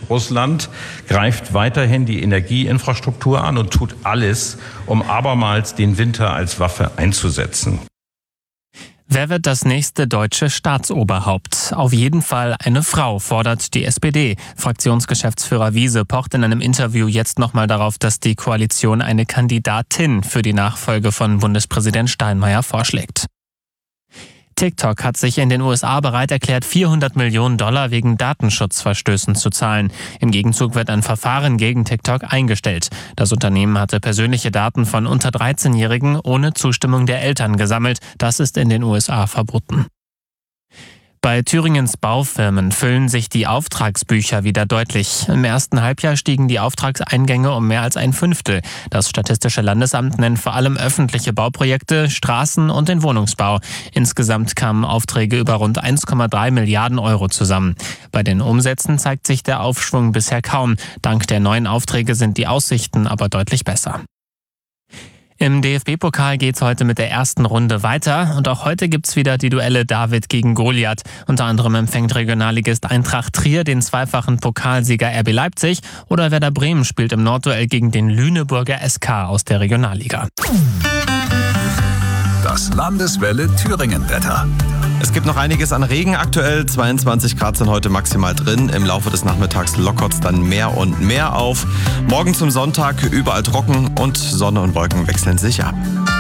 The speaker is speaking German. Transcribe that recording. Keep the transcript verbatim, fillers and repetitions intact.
Russland greift weiterhin die Energieinfrastruktur an und tut alles, um abermals den Winter als Waffe einzusetzen. Wer wird das nächste deutsche Staatsoberhaupt? Auf jeden Fall eine Frau, fordert die S P D. Fraktionsgeschäftsführer Wiese pocht in einem Interview jetzt nochmal darauf, dass die Koalition eine Kandidatin für die Nachfolge von Bundespräsident Steinmeier vorschlägt. TikTok hat sich in den U S A bereit erklärt, vierhundert Millionen Dollar wegen Datenschutzverstößen zu zahlen. Im Gegenzug wird ein Verfahren gegen TikTok eingestellt. Das Unternehmen hatte persönliche Daten von unter dreizehnjährigen ohne Zustimmung der Eltern gesammelt. Das ist in den U S A verboten. Bei Thüringens Baufirmen füllen sich die Auftragsbücher wieder deutlich. Im ersten Halbjahr stiegen die Auftragseingänge um mehr als ein Fünftel. Das Statistische Landesamt nennt vor allem öffentliche Bauprojekte, Straßen und den Wohnungsbau. Insgesamt kamen Aufträge über rund eins Komma drei Milliarden Euro zusammen. Bei den Umsätzen zeigt sich der Aufschwung bisher kaum. Dank der neuen Aufträge sind die Aussichten aber deutlich besser. Im D F B-Pokal geht's heute mit der ersten Runde weiter und auch heute gibt's wieder die Duelle David gegen Goliath. Unter anderem empfängt Regionalligist Eintracht Trier den zweifachen Pokalsieger R B Leipzig oder Werder Bremen spielt im Nordduell gegen den Lüneburger S K aus der Regionalliga. Das Landeswelle Thüringen-Wetter. Es gibt noch einiges an Regen aktuell. zweiundzwanzig Grad sind heute maximal drin. Im Laufe des Nachmittags lockert es dann mehr und mehr auf. Morgen zum Sonntag überall trocken und Sonne und Wolken wechseln sich ab.